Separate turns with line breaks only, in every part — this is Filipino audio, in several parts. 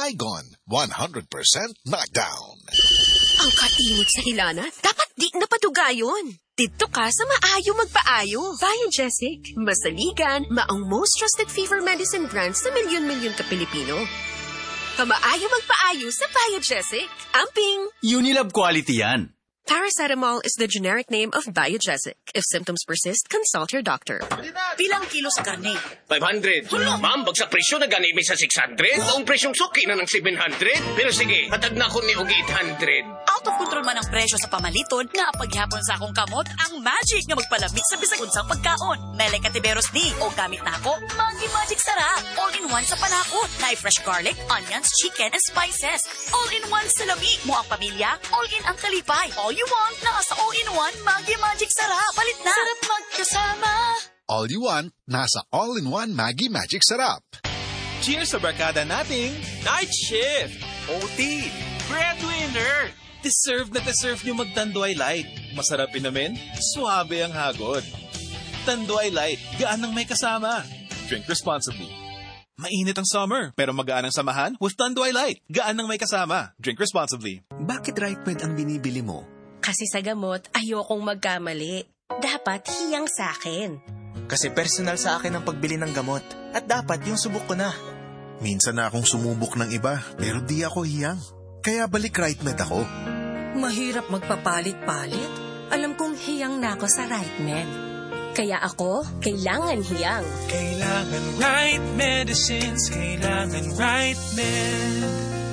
Saigon, 100% knockdown.
Ang kainit sa hilana, dapat di napadugayon. Dito ka sa maayo magpaayo. Biogesic, masaligan, maong most trusted fever medicine brand sa milyon-milyon ka Pilipino. Kamaayo magpaayo sa Biogesic. Amping!
Unilab quality yan.
Paracetamol is the generic name of Biogesic. If symptoms persist, consult your doctor.
Pilang kilo sa karne?
500. Ma'am, bagsak presyo na ganimi sa 600. Ang presyong suki na ng 700. Pero sige, hatag na ko ni og 800.
Out of control man ang presyo sa pamaliton nga paghapon sa akong kamot ang magic nga magpalamig sa bisag unsang pagkaon. Mele Katiberos di o gamit nako Maggi Magic Sarap. All-in-one sa panakot. Na fresh garlic, onions, chicken, and spices. All-in-one sa lami mo ang pamilya. All-in ang kalipay. All you want na sa all-in-one Maggi Magic Sarap. Palit na. Sarap magkasama.
All you want, nasa all-in-one Maggi Magic Sarap.
Cheers sa barkada nating Night Shift, OT, Breadwinner. Deserve na deserve nyo magtanduay light. Masarap inamin, suabe ang hagod. Tanduay light, gaan ang may kasama. Drink responsibly. Mainit ang summer, pero magaan ang samahan with Tanduay Light. Gaan ang may kasama. Drink responsibly.
Bakit RightMed ang binibili mo?
Kasi sa gamot, ayokong magkamali. Dapat hiyang sa akin.
Kasi personal sa akin ang pagbili ng gamot. At dapat yung subok ko na.
Minsan na akong sumubok ng iba, pero di ako hiyang. Kaya balik RightMed ako.
Mahirap magpapalit-palit. Alam kong hiyang na ako sa RightMed. Kaya ako, kailangan hiyang.
Kailangan right medicines, kailangan RightMed.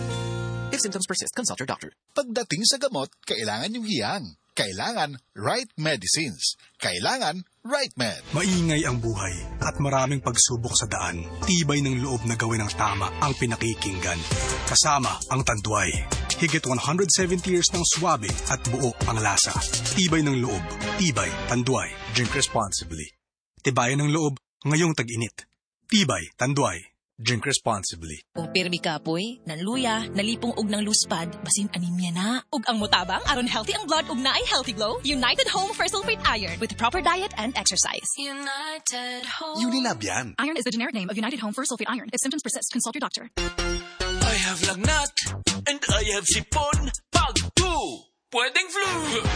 If symptoms persist, consult your doctor.
Pagdating sa gamot, kailangan yung hiyang. Kailangan right medicines. Kailangan RightMed.
Maingay ang buhay at maraming pagsubok sa daan. Tibay ng loob na gawin ang tama ang pinakikinggan. Kasama ang Tanduay. Higit 170 years ng swabe at buo ang lasa. Tibay ng loob. Tibay, Tanduay. Drink responsibly. Tibayan ng loob ngayong tag-init. Tibay, Tanduay. Drink responsibly.
Kung pirmi kapoy, nanluya, nalipong og ng luspad, basin anemia na. Ug ang mutabang, aron healthy ang blood ug naay healthy glow, United Home for Sulfate Iron with proper diet and exercise.
United Home.
Unilab yan.
Iron is the generic name of United Home for Sulfate Iron. If symptoms persist, consult your doctor.
I have lagnat and I have sipon. Pag 2, pwedeng flu.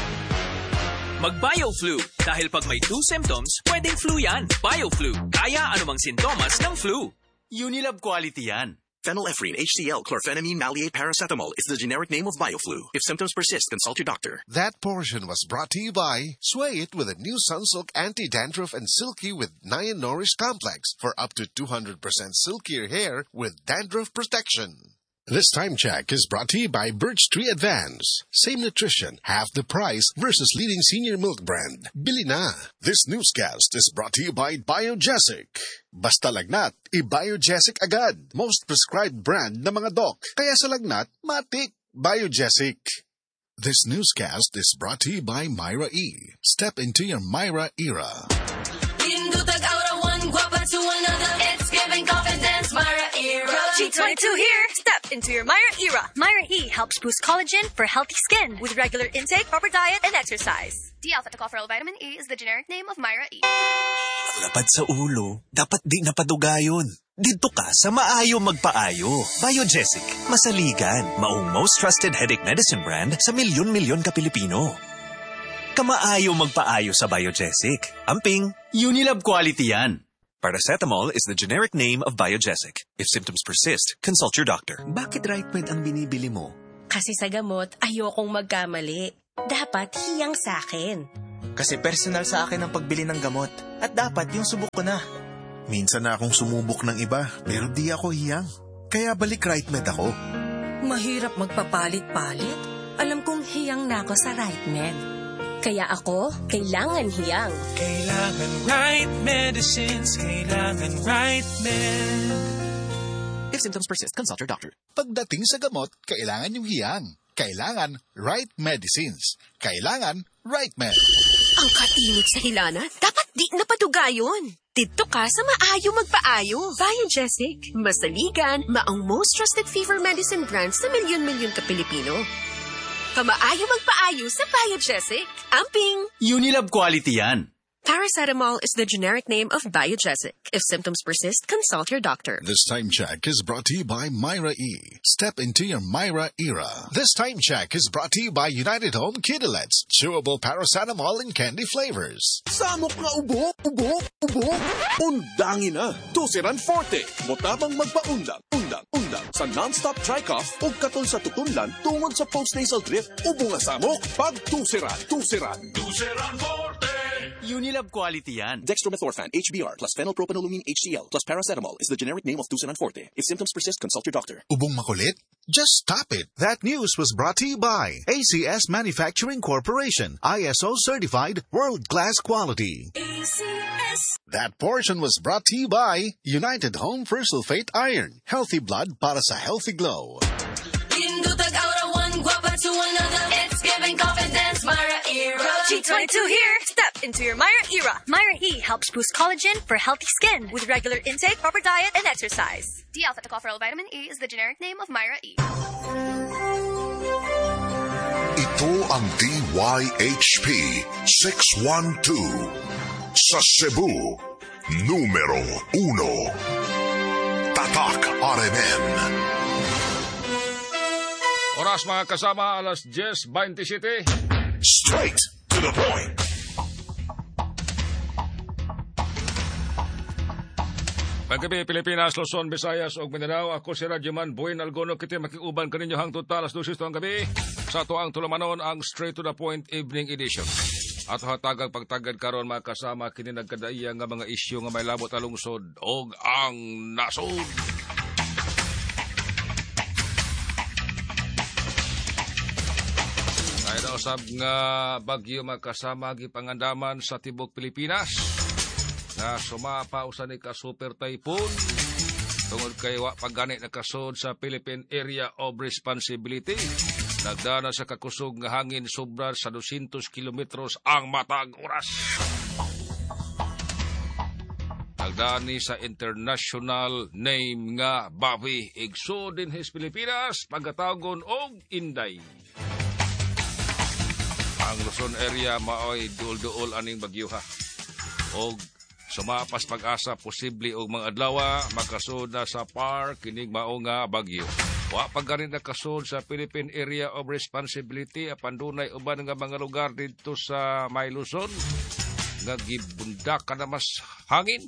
Mag-BioFlu. Dahil pag may 2 symptoms, pwedeng flu yan. BioFlu. Kaya anumang sintomas ng flu. Unilab quality yan.
Phenylephrine, HCl, chlorphenamine, maleate, paracetamol is the generic name of BioFlu. If symptoms persist, consult your doctor.
That portion was brought to you by Sway It with a new Sunsilk Anti-Dandruff and Silky with Nian Nourish Complex for up to 200% silkier hair with dandruff protection. This time check is brought to you by Birch Tree Advance. Same nutrition, half the price versus leading senior milk brand. Bili na. This newscast is brought to you by Biogesic. Basta lagnat, i-Biogesic agad. Most prescribed brand ng mga doc. Kaya sa lagnat, matik. Biogesic. This newscast is brought to you by Myra E. Step into your Myra era.
Indutag aura one, guapa to another. It's giving confidence, Myra era.
G22 here. Step into your Myra era. Myra E helps boost collagen for healthy skin with regular intake, proper diet, and exercise.
D-alpha-tocopherol vitamin E is the generic name of Myra E.
Ang lapad sa ulo, dapat di napadugayon. Dito ka sa maayo magpaayo. Biogesic, masaligan, maong most trusted headache medicine brand sa milyon-milyon ka Pilipino. Kamaayo magpaayo sa Biogesic. Amping.
Unilab quality yan.
Paracetamol is the generic name of Biogesic. If symptoms persist, consult your doctor. Bakit RightMed ang binibili mo?
Kasi sa gamot, ayokong magkamali. Dapat hiyang sa akin.
Kasi personal sa akin ang pagbili ng gamot. At dapat yung subok ko na.
Minsan na akong sumubok ng iba, pero di ako hiyang. Kaya balik RightMed ako.
Mahirap magpapalit-palit. Alam kong hiyang na ako sa RightMed. Kaya ako, kailangan hiyang.
Kailangan right medicines, kailangan RightMed.
If symptoms persist, consult your doctor.
Pagdating sa gamot, kailangan yung hiyang. Kailangan right medicines. Kailangan RightMed.
Ang kainit sa hilana, dapat di napadugayon. Dito ka sa maayo magpaayo. Biogesic, masaligan, maong most trusted fever medicine brand sa milyon-milyon ka Pilipino. Kamaayo magpaayo sa Biogesic. Amping!
Unilab quality yan.
Paracetamol is the generic name of Biogesic. If symptoms persist, consult your doctor.
This Time Check is brought to you by Myra E. Step into your Myra era. This Time Check is brought to you by United Home Kidulets. Chewable paracetamol in candy flavors.
Samok nga ubok, ubok, ubok. Undangin na. Tusiran Forte. Motabang magpaundang, undang sa non-stop dry cough o katol sa tutunlan tungod sa postnasal drip. Ubo nga samok. Pag tusiran.
Tusiran Forte!
Unilab quality yan.
Dextromethorphan, HBr, plus phenylpropanolamine HCl, plus paracetamol is the generic name of Tusiran Forte. If symptoms persist, consult your doctor.
Ubong makulit? Just stop it. That news was brought to you by ACS Manufacturing Corporation, ISO certified world-class quality.
ACS.
That portion was brought to you by United Home for Sulfate Iron. Healthy blood para sa healthy glow.
Indutag aura one guapa to another. It's giving confidence, Myra era. G22 here. Step into your Myra era. Myra E helps boost collagen for healthy skin with regular intake, proper diet, and exercise.
D-alpha tocopherol vitamin E is the generic name of Myra E.
Ito ang DYHP 612 sa Cebu, numero 1. Tatak RMN.
Oras mga kasama, alas 10:27.
Straight to the point.
Paggabi, Pilipinas, Luzon, Visayas, ug Mindanao. Ako si Radyoman Buin Algono. Kiti makiuban kaninyo hangtod alas 12 ang gabi. Sa ito ang tulumanon ang Straight to the Point Evening Edition. At hatagag pagtagad karon mga kasama kini nagkadaiya nga mga isyu nga may labot alungsod og ang nasod. Kaya usab nga bagyo makasama gipangandaman sa tibok Pilipinas na sumapa usa ni ka super typhoon tungod kay wa pagani nakasud sa Philippine Area of Responsibility. Nagdana sa kakusog nga hangin sobra sa 200 kilometros ang matag oras. Nagdani sa international name nga Bawi Igsod din his Pilipinas pagkatagon og Inday. Ang Luzon area maoy duol-duol aning bagyo ha. Og sumapas pag-asa posible og mga adlaw makasud na sa par kining mao nga bagyo. Wa paggarin na kasud sa Philippine Area of Responsibility apan dunay uban nga mga lugar dito sa May Luzon nga gibundak ka na mas hangin.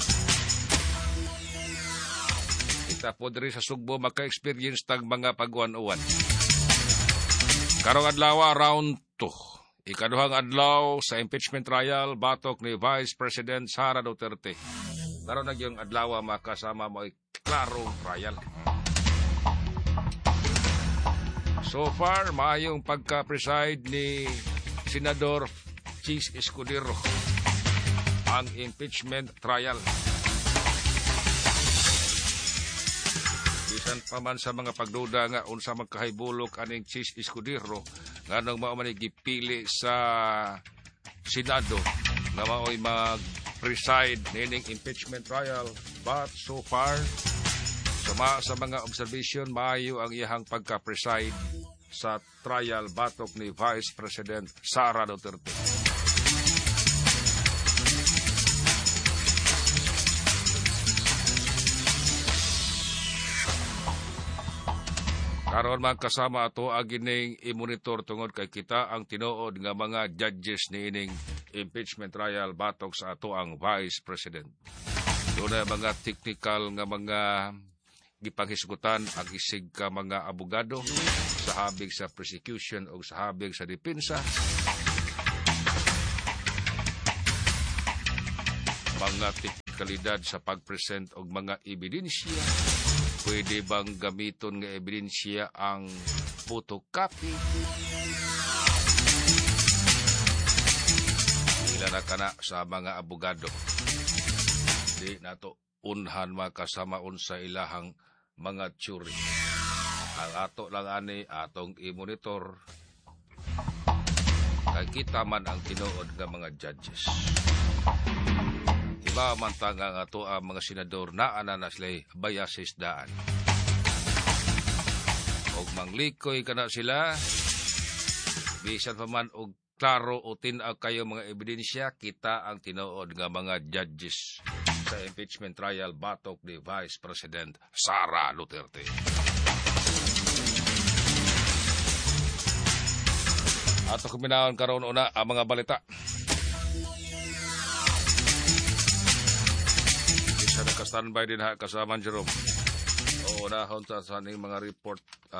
Kita po diri sa Sugbo maka-experience tag mga pagwan-uwan. Karong adlaw round 2. Ikaduhang adlaw sa impeachment trial batok ni Vice President Sara Duterte. Karon nagyong adlaw makasama mo klarong trial. So far, maayong pagka-preside ni Senador Chis Escudero ang impeachment trial. Bisan pa man sa mga pagduda nga unsa magkahibulok aning Chis Escudero nganong mao man gipili sa Senado na mao'y mag-preside nining impeachment trial. But so far, sa mga observation, maayo ang iyahang pagka-preside sa trial batok ni Vice President Sara Duterte. Karon man kasama ato agining i-monitor tungod kay kita ang tinuod nga mga judges ni ining impeachment trial batok sa ato ang Vice President. Doon na mga technical nga mga gipanghisgutan ang isig ka mga abogado sa habig sa prosecution o sa habig sa depensa. Mga teknikalidad sa pagpresent og mga ebidensya. Pwede bang gamiton nga ebidensya ang photocopy? Ila na kana sa mga abogado. Di nato unhan makasama unsa ilahang mga tsuri. Ang ato lang ani atong i-monitor kay kita man ang tinuod nga mga judges. Iba man tanga nga ato ang mga senador na na sila bayasis daan. Og manglikoy kana sila bisan pa man og klaro o tinag kayo mga ebidensya, kita ang tinuod nga mga judges sa impeachment trial batok ni Vice President Sara Duterte. Ato kuminahon karon una ang mga balita. Isa naka-standby din ha kasama Jerome. O unahon sa saning mga report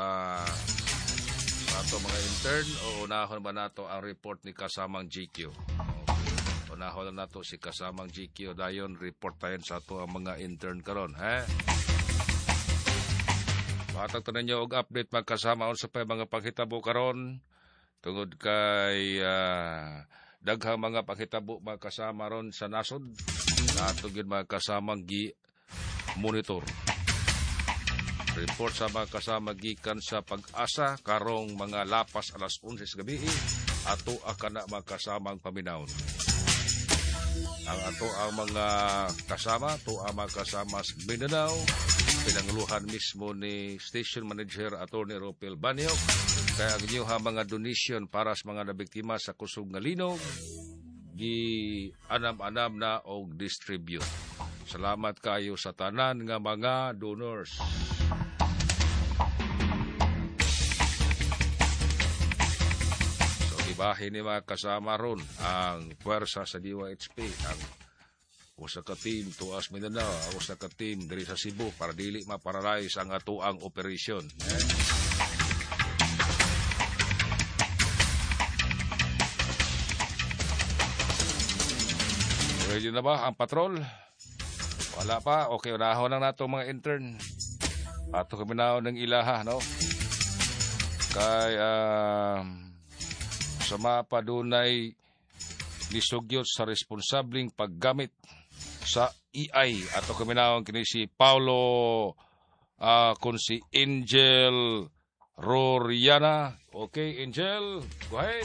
sa ato mga intern o unahon ba nato ang report ni kasamang GQ. Unahon na nato si kasamang GQ dayon report tayo sa ato ang mga intern karon, ha? Matag tanan niyo og update magkasama sa pa mga panghitabo karon tungod kay daghang mga panghitabo magkasama ron sa nasod. Nato gyud magkasamang monitor. Report sa mga kasama gikan sa Pag-asa karong mga lapas alas 11 sa gabi ato akana magkasamang paminawon. Ang ato ang mga kasama, to ang mga kasama sa Mindanao, pinanguluhan mismo ni Station Manager Atty. Ropel Baniok, kaya ang inyong mga donation para sa mga nabiktima sa kusog nga linog, gi-anam-anam na o distribute. Salamat kayo sa tanan nga mga donors. Bahin ni mga kasama ron ang pwersa sa DYHP, ang usa ka team tuas Mindanao, ang usa ka team diri sa Cebu para dili maparalyze ang atuang operasyon. Ready na ba ang patrol? Wala pa. Okay, unahon lang nato mga intern. Ato kami na ng ilaha, no? Kay sa mapadunay nisugyot sa responsabling paggamit sa EI ato kaminawon kini si Paulo kun si Angel Roriana. Okay, Angel, go ahead.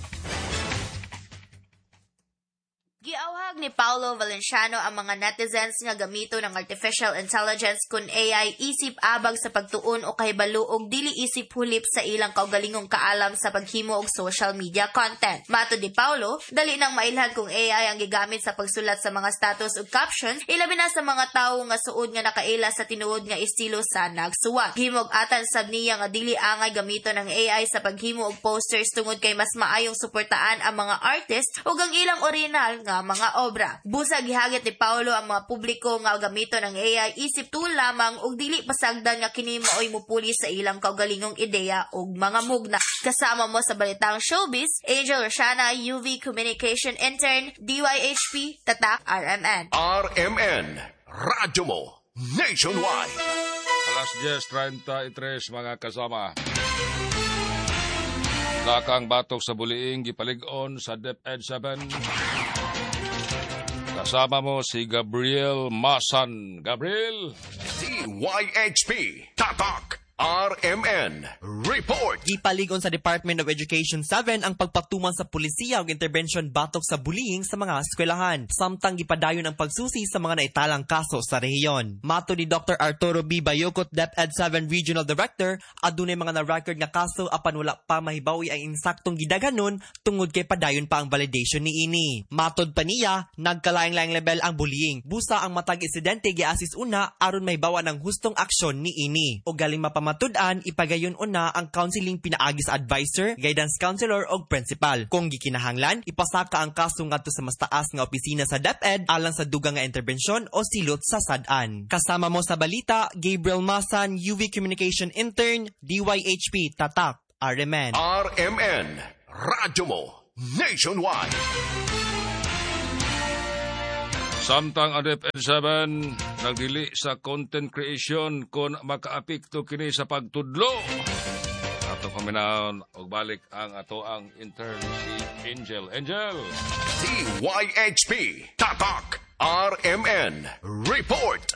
Giawhag ni Paulo Valenciano ang mga netizens nga gamito ng artificial intelligence kun AI isip abag sa pagtuon o kahibalo og dili isip hulip sa ilang kaugalingong kaalam sa paghimo og social media content. Matud ni Paulo, dali nang mailhan kung AI ang gigamit sa pagsulat sa mga status ug captions, ilabi na sa mga tawo nga suod nga nakaila sa tinuod nga estilo sa nagsuwat. Himog atan sab niya nga dili angay gamito ng AI sa paghimo og posters tungod kay mas maayong suportaan ang mga artist ug ang ilang original nga mga obra. Busa gihagit ni Paulo ang mga publiko nga gamito ng AI isip tool lamang ug dili pasagdan nga kini maoy mupuli sa ilang kaugalingong ideya ug mga mugna. Kasama mo sa balitang showbiz, Angel Rosiana, UV Communication Intern, DYHP, Tatak, RMN.
RMN, radyo mo, nationwide.
Alas 10:33 mga kasama. Lakang batok sa buliing gipalig-on sa DepEd 7. Kasama mo si Gabriel Masan. Gabriel!
DYHP, Tatak, RMN, report.
Gipaligon sa Department of Education 7 ang pagpatuman sa pulisiya ug intervention batok sa bullying sa mga eskwelahan. Samtang gipadayon ang pagsusi sa mga naitalang kaso sa rehiyon. Mato ni Dr. Arturo B. Bayocot, DepEd 7 Regional Director, adunay mga na-record nga kaso apan wala pa mahibawi ang insaktong gidaganon tungod kay padayon pa ang validation niini. Matod pa niya, nagkalaing-laing level ang bullying. Busa ang matag insidente giasis una aron mahibawa ng hustong aksyon niini. O galing mapamatud-an, ipagayon una ang counseling pinaagi sa advisor, guidance counselor o principal. Kung gikinahanglan, ipasaka ang kaso ngadto sa mas taas nga opisina sa DepEd alang sa dugang nga interbensyon o silot sa sad-an. Kasama mo sa balita, Gabriel Masan, UV Communication Intern, DYHP, Tatak, RMN.
RMN, radyo mo, nationwide.
Samtang ang DepEd 7 nagdili sa content creation kung makaapikto kini sa pagtudlo. Ato paminaon og balik ang ato ang intern si Angel. Angel!
DYHP, Tatak, RMN, report.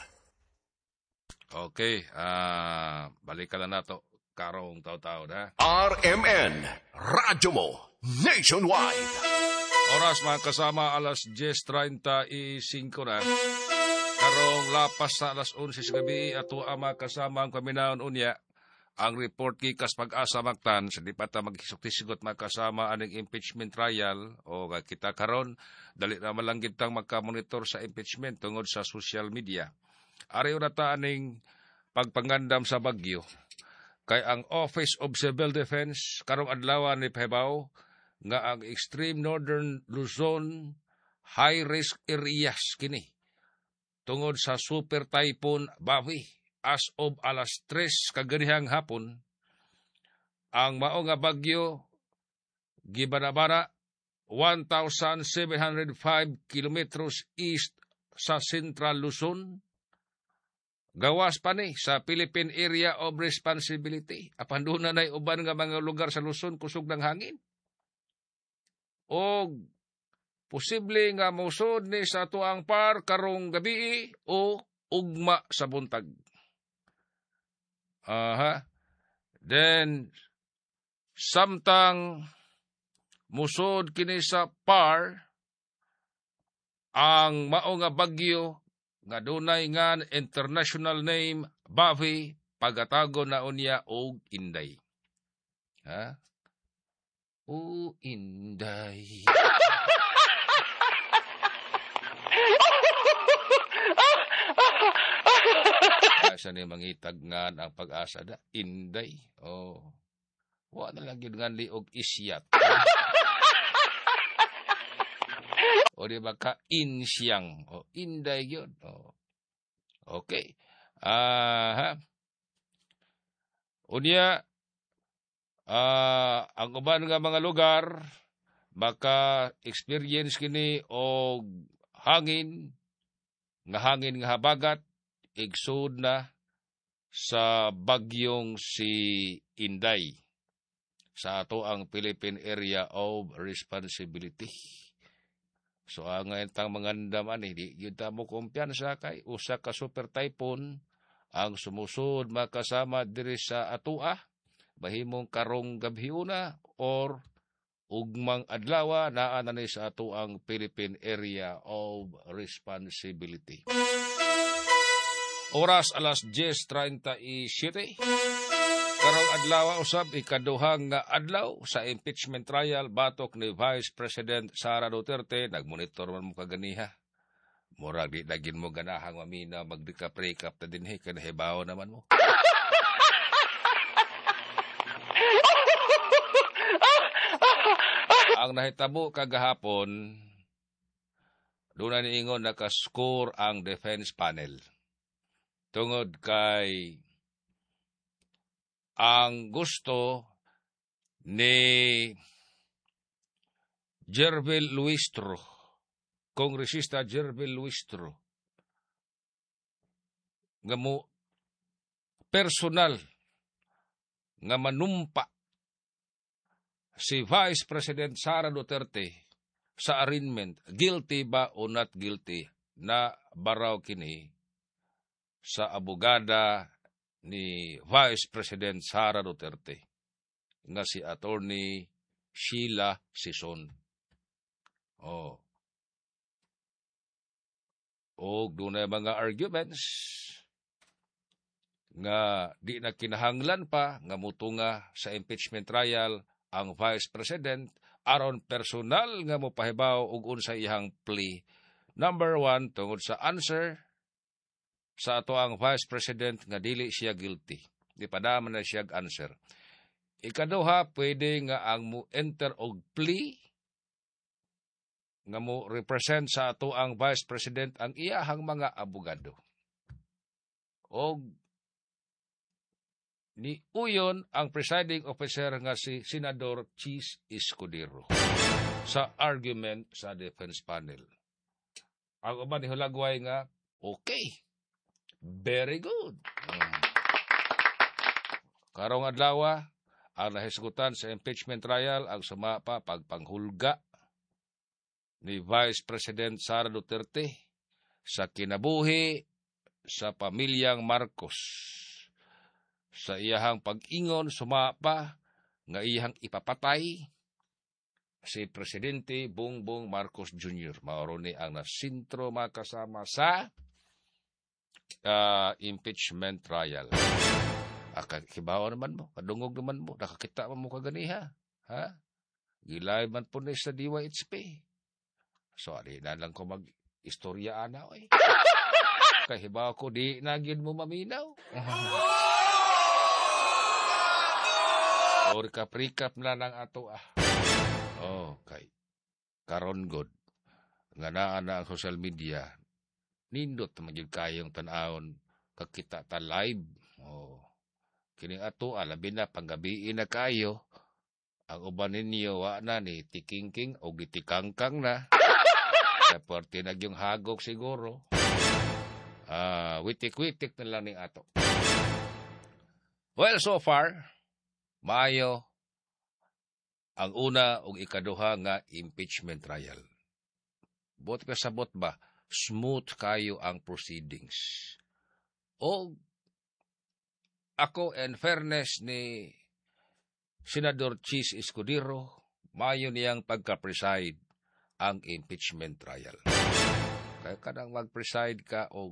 Okay, balik ka lang nato karong taw-taw na.
RMN, radyo mo, nationwide.
Oras mga kasama, alas 10:35 na. Karong lapas sa alas 11 sa gabi, ato ang mga kasama ang paminaon unya. ang report gikas pag-asa magtan sa di pa ta maghisok-tisigot magkasama aning impeachment trial o kita karon dali na lang kitang magka-monitor sa impeachment tungod sa social media. Ari ura ta aning pagpangandam sa bagyo kay ang Office of Civil Defense karong adlaw ni pahibaw nga ang extreme northern Luzon high risk areas kini tungod sa super typhoon Bawi. As of alas 3 kaganihang hapon, ang mao nga bagyo gibanabara 1,705 kilometers east sa Central Luzon. Gawas pa ni sa Philippine Area of Responsibility. Apan doon na uban nga mga lugar sa Luzon kusog ng hangin. O posible nga musod ni sa tuang par karong gabi o ugma sa buntag. Then, samtang musod kini sa par, ang mao nga bagyo, nga dunay nga international name, Bavi, pagatago na unya og Inday. O Inday. Asa ni mangitagngan ang pag-asa da Inday. Wa na lang yun nga liog isyat. O di ba ka insyang. Inday yun. Okay. Unya, ang uban nga mga lugar, baka experience kini o hangin nga habagat, igsud na sa bagyong si Inday sa ato ang Philippine Area of Responsibility. So ang itang mangandam ani di gyud ta mo kumpiyansa kay usa ka super typhoon ang sumusod makasama diri sa atoa mahimong karong gabhiuna or ugmang adlaw naa na ni sa ato ang Philippine Area of Responsibility. Oras alas 10:37. Karong adlaw usab ikaduhang nga adlaw sa impeachment trial batok ni Vice President Sara Duterte. Nagmonitor man mo kaganiha. Murag di dagin mo ganahang mamina magdika-prekap na dinhi kay nahibaw naman mo. Ang nahitabo kagahapon doon na niingon nakascore ang defense panel. Tungod kay ang gusto ni Jervil Luistro, Kongresista Jervil Luistro, nga mo personal nga manumpa si Vice President Sara Duterte sa arraignment, guilty ba o not guilty, na baraw kini sa abogada ni Vice President Sara Duterte nga si Attorney Sheila Sison. O dunay mga arguments nga di na kinahanglan pa nga mutunga sa impeachment trial ang Vice President aron personal nga mopahibaw og unsa iyang plea. Number 1 tungod sa answer sa ato ang Vice President nga dili siya guilty. Di padaman na siya answer. Ikaduha, pwede nga ang mo enter og plea nga mo represent sa ato ang Vice President ang iyahang mga abogado. Og ni uyon ang presiding officer nga si Senador Chis Escudero sa argument sa defense panel. Ang uban ni hulagway nga, okay. Very good. Karong adlaw ang nahisgutan sa impeachment trial ang sumapa pagpanghulga ni Vice President Sara Duterte sa kinabuhi sa pamilyang Marcos. Sa iyahang pag-ingon sumapa nga iyahang ipapatay si Presidente Bongbong Marcos Jr. Maoro ni ang nasintro makasama sa impeachment trial. Kibaw naman mo, kadungog naman mo, nakakita mo kaganiha. Ha? Gilay man po sa DYHP. So, na lang ko mag-istorya ana, eh. Kahibaw ko, di nagyan mo maminaw. O, recap na lang ato, Okay. Karon good. Nga na ang social media, nindot naman yun kayong tanahon, kakita ta live. Kining ato, labi na, panggabiin na kayo, ang uban ninyo, wa na ni tikingking o gitikangkang na. Tapos tinagyong hagok siguro. Witik-witik na lang ni ato. Well, so far, maayo, ang una o ikaduha nga impeachment trial. Bot ka sabot ba, smooth kayo ang proceedings. O ako, in fairness ni Senador Chis Escudero, mayo niyang pagka-preside ang impeachment trial. Kaya kadang mag-preside ka o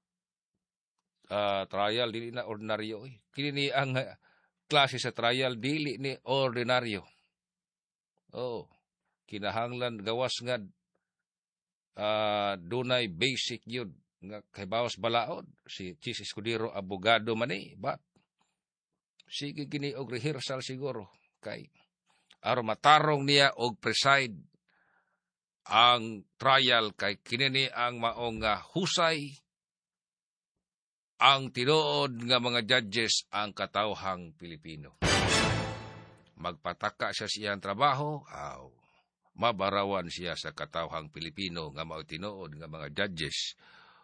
trial, dili na ordinaryo. Kini ang klase sa trial, dili ni ordinaryo. Kinahanglan gawas nga dunay basic yun nga kay bawas balaod. Si Chis Escudero, abogado man but sige gini og rehearsal siguro kay aron matarong niya og preside ang trial kay kinini ang maong husay ang tinuod nga mga judges ang katawhang Pilipino. Magpataka siya siyang trabaho, mabarawan siya sa katawhang Pilipino nga mao tinuod nga mga judges.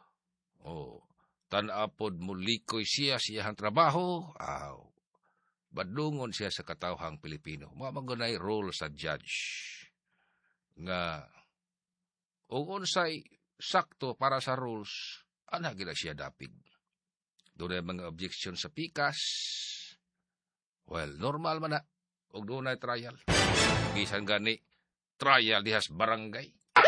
Tanapod mulikoy siya siyang trabaho, badungon siya sa katawhang Pilipino. Mamangunay role sa judge nga o unsay sakto para sa rules, ana gila siya dapig. Doon ay mga objection sa pikas. Well, normal man na. Og doon ay trial. Bisan gani, trial dihas barangay.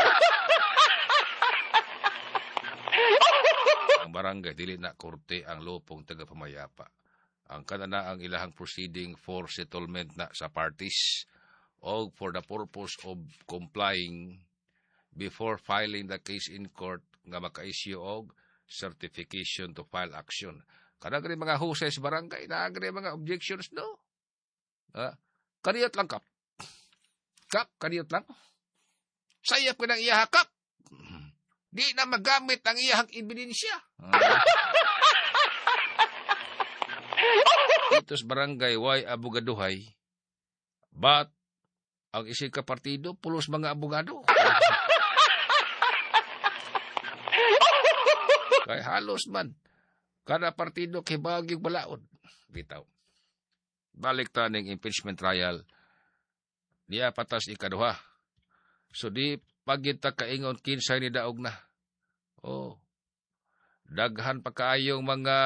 Ang barangay, dili na korte ang lupong taga-pamayapa. Ang kanana ang ilahang proceeding for settlement na sa parties o for the purpose of complying before filing the case in court nga maka-issue og certification to file action. Kanagri mga husay sa barangay, naagri mga objections, no? Kaniyot lang, Kap. Kap, kaniyot lang. Sayap ka ng iyaha, Kap. Di na magamit ang iyahang ebidensya. Ito sa barangay, way abogaduhay. But, ang isig ka partido, pulos mga abogado. Kay halos man, kada partido kay bagyong balaod. Bitaw. Balik ta ning impeachment trial, niya patas ikaduha. So di pagita kaingon kinsay ni daog na. Daghan pa kaayong mga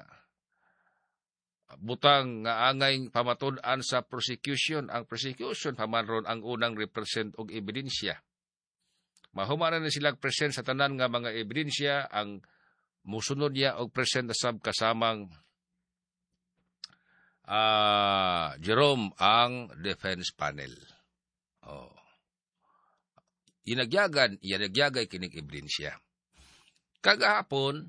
butang nga angay pamatud-an sa prosecution. Ang prosecution pamanron ang unang represent og ebidensya. Mahumanan na silang present sa tanan nga mga ebidensya, ang musunod niya og present na sab kasamang Jerome ang defense panel. Inagyagay kining ebidensya. Kagahapon,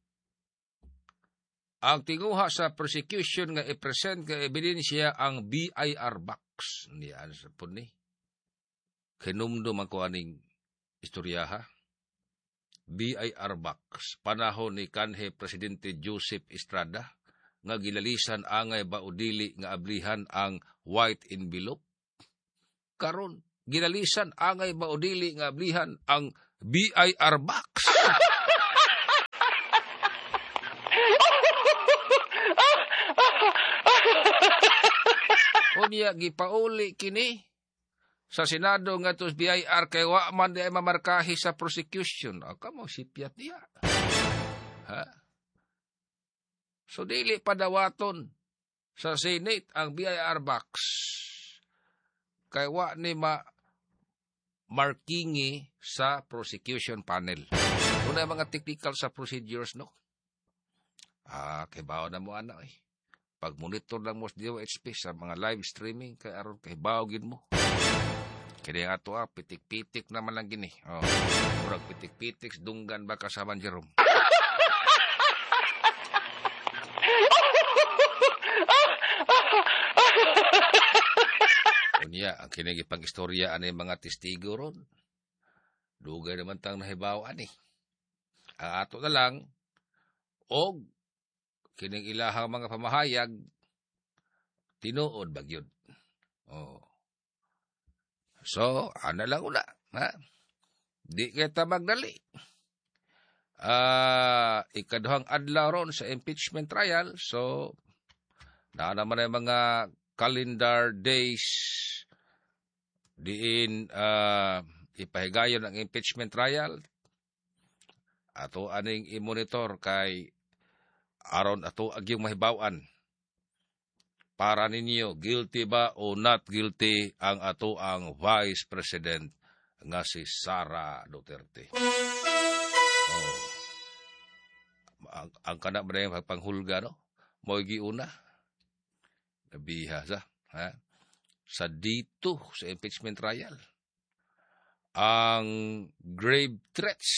ang tinguha sa prosecution nga i-present nga ebidensya ang BIR box. Niyan sa po ni. Kinumdum ako aning istoryaha. BIR box. Panahon ni kanhe Presidente Joseph Estrada nga gilalisan angay baudili nga ablihan ang white envelope. Karon gilalisan angay baudili nga ablihan ang BIR box. Unya gipauli kini sa Senado nga tos BIR kay wa man di ay mamarkahi sa prosecution. Kamo sipyat diya. So dili padawaton sa Senate ang BIR box kay wa ni markingi sa prosecution panel. Una mga technical sa procedures, no? Kay bawo na mo ana pag-monitor lang mo sa DOHP sa mga live streaming kay aron kay bawgin mo. Kaya nga to pitik-pitik naman lang gini. Murag pitik-pitik, dunggan ba kasama Jerome? Unya, ang kinagipang istorya anay mga testigo ron. Dugay naman tang nahibawan eh. Ang ato na lang, og kining ilahang mga pamahayag, tinuod bagyod. So, ano lang una, ha? Di kita magdali. Ikaduhang adlaw ron sa impeachment trial, so, na naman ay mga calendar days diin ipahigayon ang impeachment trial. Ato aning i-monitor kay aron ato agyong mahibawan para ninyo guilty ba o not guilty ang ato ang Vice President nga si Sara Duterte. Ang kana ba yung pagpanghulga, no? Mo'y giuna. Nabiha sa, ha? Sa dito, sa impeachment trial. Ang grave threats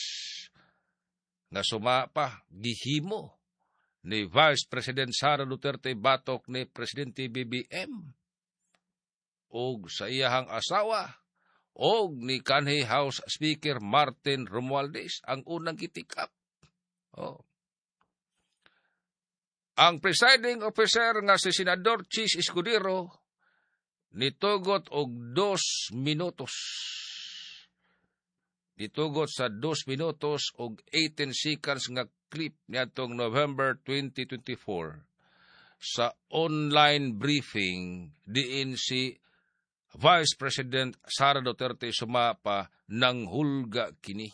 na sumapa, gihimo ni Vice President Sara Duterte batok ni Presidente BBM og sa iyahang asawa og ni kanhi House Speaker Martin Romualdez ang unang gitikap. Ang presiding officer nga si Senador Chis Escudero nitugot og 2 minutos. Nitugot sa 2 minutos og 18 seconds nga clip niadtong November 2024 sa online briefing diin si Vice President Sara Duterte sumapa ng hulga kini.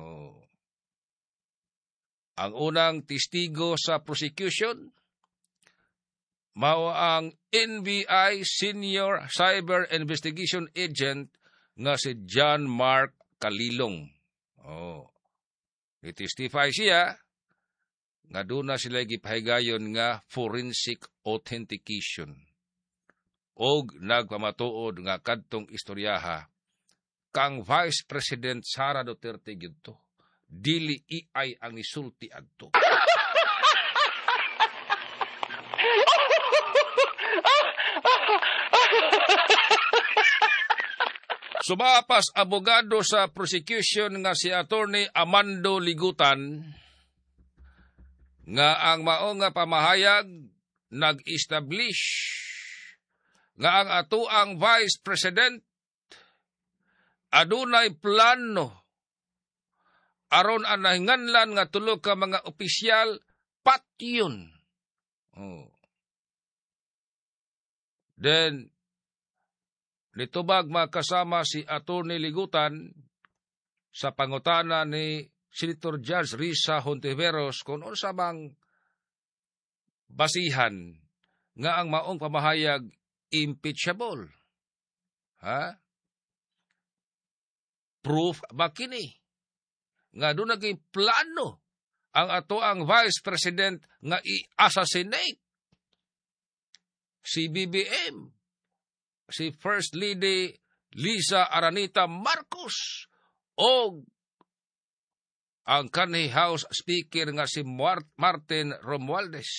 Ang unang testigo sa prosecution mao ang NBI Senior Cyber Investigation Agent nga si John Mark Kalilong. Ni-testify siya nga doon na sila gipahigayon nga forensic authentication. Og nagpamatuod nga kadtong istoryaha kang Vice President Sara Duterte gito. Dili iay ang nisulti adto. Sumapas abogado sa prosecution nga si Attorney Amando Ligutan nga ang mao nga pamahayag nag-establish nga ang atuang Vice President adunay plano aron anahinganlan nga tulo ka mga opisyal patyon. Then nitubag makasama si Attorney Ligutan sa pangutana ni Senator Judge Risa Hontiveros kung unsa bang basihan nga ang maong pamahayag impeachable. Proof ba kini? Nga doon naging plano ang atoang Vice President nga i-assassinate si BBM, si First Lady Lisa Aranita Marcos o ang kanhi House Speaker nga si Martin Romualdez.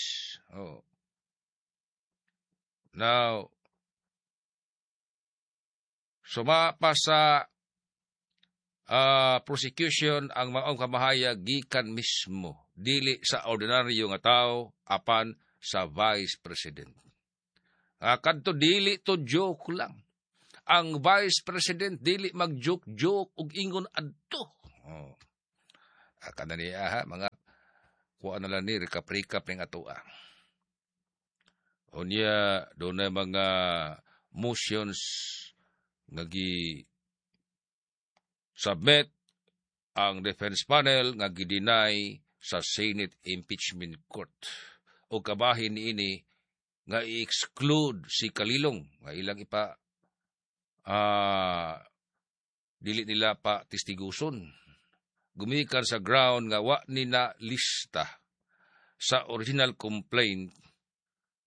Now, sumapa sa prosecution ang maong kamahayag gikan mismo dili sa ordinaryo nga tao apan sa Vice President. Kadto dili to joke lang. Ang Vice President dili mag-joke-joke ug ingon adto. Kada niya mga kuha na lang ni recap ng atoa. Unya doon na mga motions nga submit ang defense panel nga gideny sa Senate Impeachment Court. O kabahin niini nga i-exclude si Kalilong nga ilang dili nila pa testiguson. Gumikan sa ground nga wa nina lista sa original complaint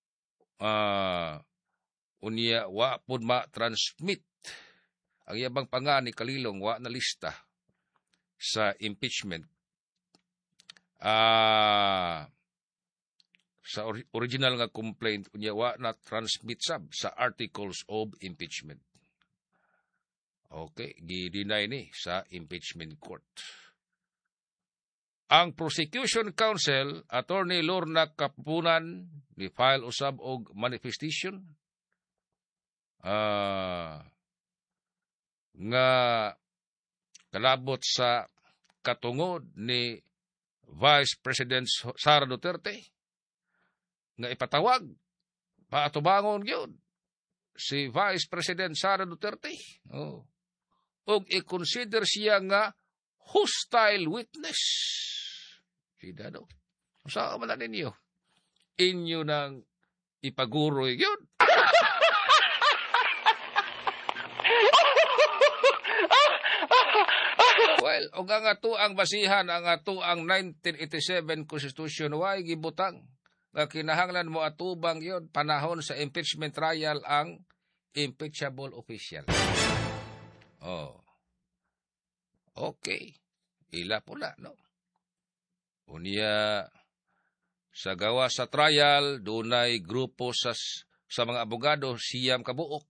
unya wa pud ma-transmit ang yabang panga ni Kalilong wa na lista sa impeachment sa original nga complaint unya wa na transmit sab sa articles of impeachment. Okay, gi-deny ni sa impeachment court. Ang Prosecution Counsel, Attorney Lorna Kapunan, ni file usab og manifestation nga kalabot sa katungod ni Vice President Sara Duterte nga ipatawag paatubangon gyud si Vice President Sara Duterte og i-consider siya nga hostile witness. Sida do. Sa man ninyo inyo nang ipaguroy gyud. Well, og ang ato ang basihan, ang ato ang 1987 Constitution, way gibutang nga kinahanglan mo atubang yon panahon sa impeachment trial ang impeachable official. Okay. Ila pula, no? Unya, sa gawa sa trial, dunay grupo sa mga abogado, siyam kabuok.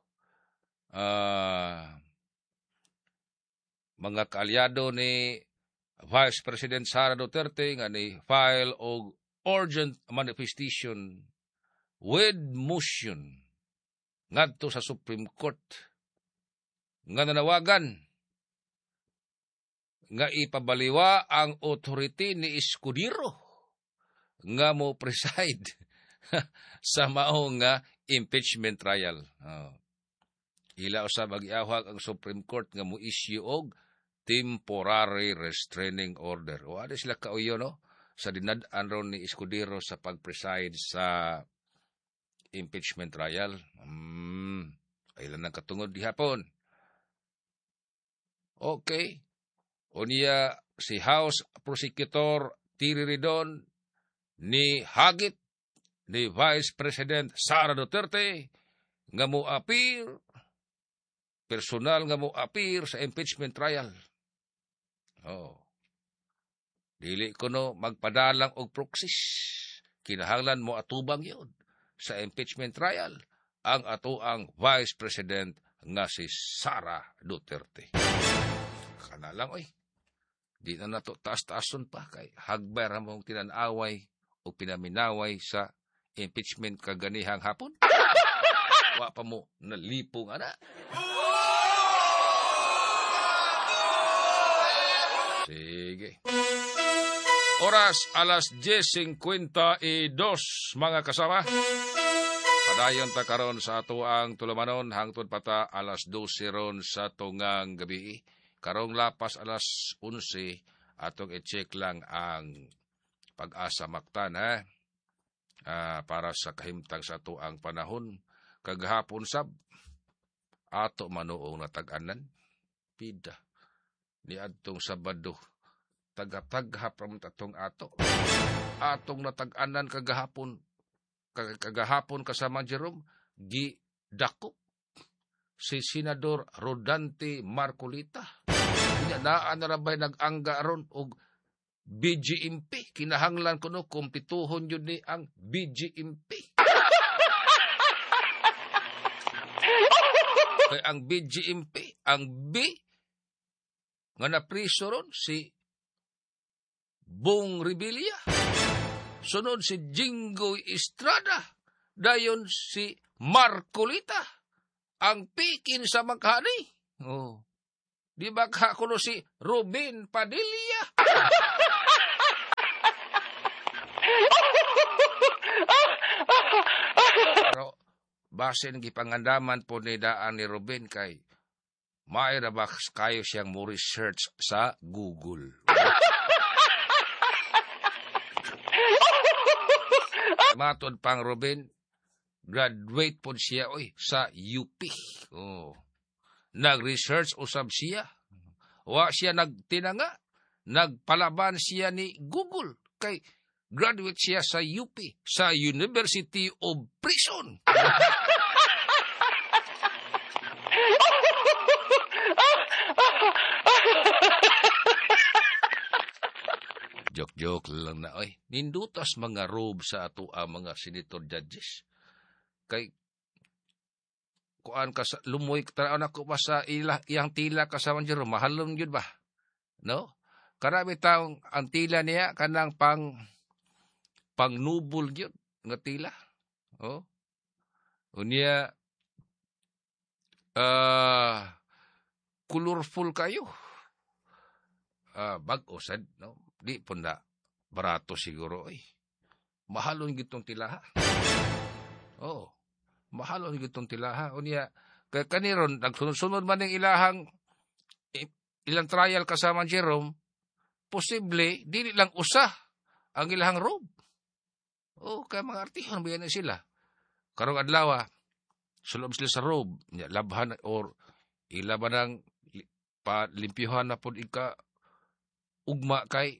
Mga kaalyado ni Vice President Sara Duterte nga ni file og urgent manifestation with motion ngadto sa Supreme Court nga nanawagan nga ipabaliwa ang authority ni Escudero nga mo preside sa maong nga impeachment trial. Ila usab mag-iawhag ang Supreme Court nga mo issue og temporary restraining order. O ada sila kauyo, no? Sa dinad-an ron ni Escudero sa pag-preside sa impeachment trial. Ilan ang katungod dihapon. Okay. Unya si House Prosecutor Tiri Ridon ni hagit ni Vice President Sara Duterte nga mo appear, personal nga mo appear sa impeachment trial. Dili ko no magpadalang og proxies. Kinahanglan mo atubang yun sa impeachment trial ang atoang Vice President nga si Sara Duterte. Kana lang, oy. Di na nato taas-taason pa kay hagbar mong tinanaway o pinaminaway sa impeachment kaganihang hapon. Wa pa mo nalipong ana. Sige. Oras alas 10:52 mga kasama. Padayon ta karon sa ato ang tulumanon hangtod pata alas 12 ron sa tungang gabi. Karong lapas alas 11 atong i-check lang ang Pag-asa Mactan para sa kahimtang sa ato ang panahon. Kagahapon sab ato manuong natag-anan pida ni adtong Sabado tagap-taghap ram tatong atong natag-anan kagahapon kasama Jerome gi dakop si Senador Rodante Marcolita. Naan na rabay nag-angga ron og BGMP. Kinahanglan ko no kumpituhon yun ni ang BGMP. Kaya ang BGMP, ang B nga napriso ron si Bong Revilla. Sunod si Jinggoy Estrada. Dayon si Marcolita. Ang pikin sa maghani. Di ba kakuno si Robin Padilla? Pero basin gipangandaman po ni daan ni Robin kay mayra ba kayo siyang mo research sa Google. Matod pang Robin, graduate po siya sa UP. Nag-research usab siya. Wa siya nagtinanga. Nagpalaban siya ni Google. Kay Graduate siya sa UP, sa University of Prison. Joke lang na, oy. Nindutas mga robe sa ato mga senator judges. Kay kuan ka sa lumoy taraw na ko pa sa iyang tila kasama jero mahalom gyud ba? No? Karami taong ang tila niya kanang pangnubol gyud nga tila. Oh. Unya colorful kayo. Bag-o sad, no? Di po na barato siguro. Mahalon gitong tilaha. Oh, mahalon gitong tilaha. Unya, kaya kaniron, nagsunod-sunod man ng ilang trial kasama Jerome, posible, di lang usa ang ilahang robe. Oh, kaya mga artihon, bayan na sila. Karong adlaw, sulob sila sa robe, labhan or ilaban ng palimpyuhan na po ugma kay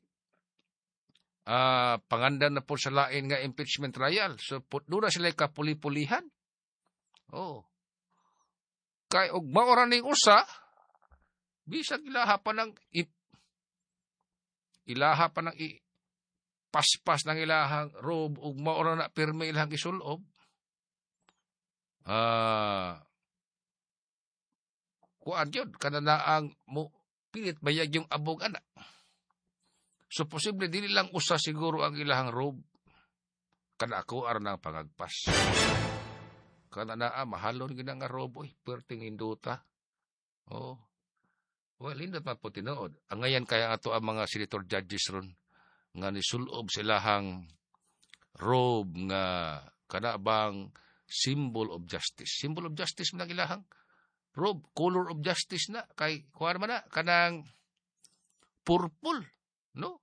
pangandan na po sa lain nga impeachment trial. So, doon na sila kapuli-pulihan. Oh. Kay ugma oran ning usa, bisag ilaha pa ng paspas ng ilahang robe ugma oran na pirme ilahang isulob. Kuan yun, kananaang mo pilit bayag yung abog anak. So, posible, dili lang usa siguro ang ilahang robe. Kana ako, aran ang pangagpas. Kana mahalon gina nga robe, perting induta. Oh. Well, hindi pa po tinood. Ang ngayon kaya ato ang mga senator judges ron, nga nisulob silahang robe nga kana bang symbol of justice. Symbol of justice mo ng ilahang robe, color of justice na. Kay, kuha naman na, kanang purple. No?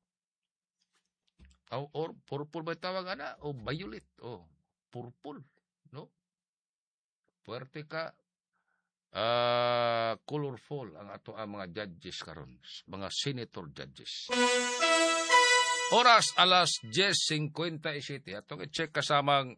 Or purple ba tawag na? O violet. O purple. No? Puwerte ka. Colorful ang ato ang mga judges karon, mga senator judges. Oras alas 10:57. Atong i-check kasamang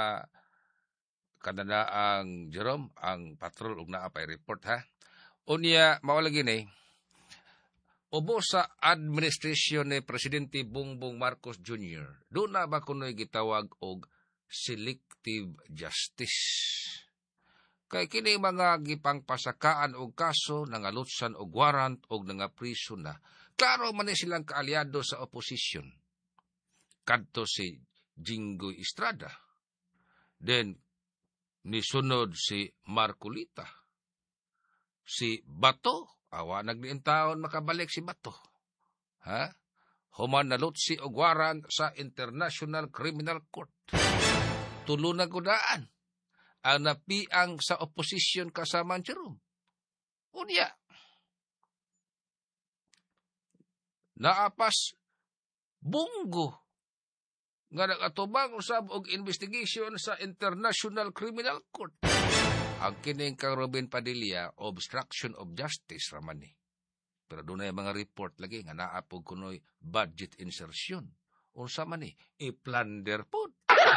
kanana ang Jerome, ang patrol ug naa pay report ha. Unya mawalagi ni ubo sa administrasyon ni Presidente Bongbong Marcos Jr. Doon na ba kuno'y gitawag og selective justice? Kay kini mga gipangpasakaan og kaso, nangalutsan og warrant og nangapriso na. Klaro man ni silang kaalyado sa oposisyon. Kadto si Jinggoy Estrada. Then, nisunod si Marcolita. Si Bato. Awa, nagdiin taon makabalik si Bato. Ha? Human nalutsi og warrant sa International Criminal Court. Tulo na gudaan. Ang napiang sa oposisyon kasama ang Jerome. Unya. Naapas bunggo nga nagatubang usab og investigation sa International Criminal Court. Ang kining kang Robin Padilla, obstruction of justice raman ni. Pero doon ay mga report lagi nga naapog kunoy budget insertion. Unsa man ni? I-plunder po.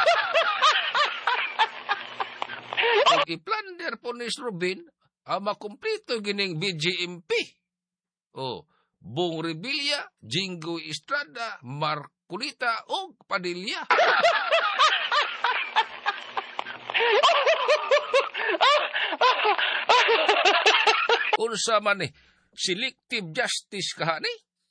Kung i-plunder po ni Robin, makumplito gining BGMP. O, Bong Revilla, Jinggoy Estrada, Marcolita, o Padilla. Unsa man ni? Selective justice kahani?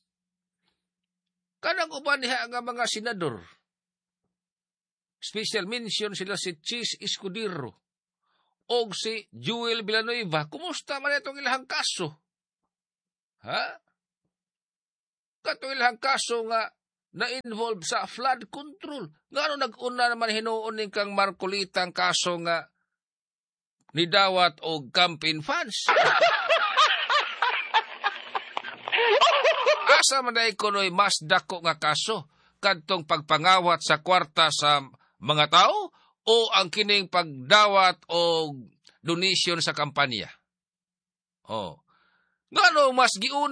Kanang uban niya nga mga senador. Special mention sila si Chis Escudero o si Joel Villanueva. Kumusta man itong ilahang kaso? Ha? Katong ilahang kaso nga na-involve sa flood control. Nga nag-una naman hinuon ni kang Marcolita ang kaso nga nidawat o campaign funds. Asa man ay kunoy mas dako nga kaso kadtong pagpangawat sa kwarta sa mga tao o ang kining pagdawat o donation sa kampanya. Oh. Ngano mas giuna